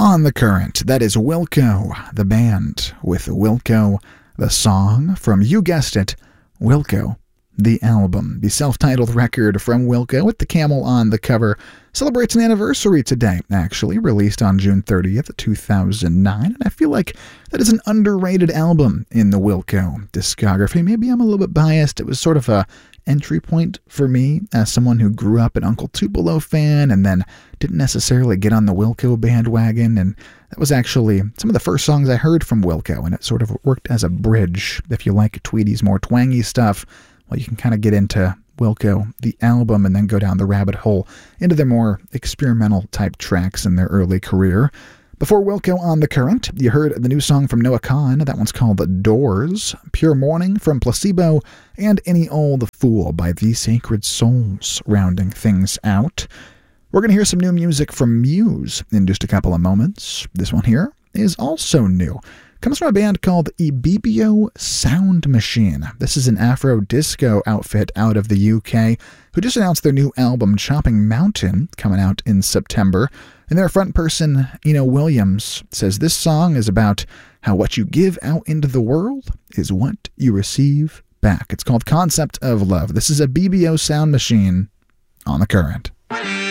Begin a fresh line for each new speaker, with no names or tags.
On the Current, that is Wilco, the band, with Wilco, the song from, you guessed it, Wilco, the album. The self-titled record from Wilco with the camel on the cover celebrates an anniversary today, actually, released on June 30th, 2009, and I feel like that is an underrated album in the Wilco discography. Maybe I'm a little bit biased. It was sort of a entry point for me as someone who grew up an Uncle Tupelo fan and then didn't necessarily get on the Wilco bandwagon, and that was actually some of the first songs I heard from Wilco, and it sort of worked as a bridge. If you like Tweedy's more twangy stuff, well, you can kind of get into Wilco, the album, and then go down the rabbit hole into their more experimental type tracks in their early career. Before Wilco on the Current, you heard the new song from Noah Kahan. That one's called Doors, Pure Morning from Placebo, and Any Old Fool by The Sacred Souls, rounding things out. We're going to hear some new music from Muse in just a couple of moments. This one here is also new. Comes from a band called Ibibio Sound Machine. This is an Afro-disco outfit out of the UK who just announced their new album, Chopping Mountain, coming out in September. And their front person, Eno Williams, says this song is about how what you give out into the world is what you receive back. It's called Concept of Love. This is Ibibio Sound Machine on the Current.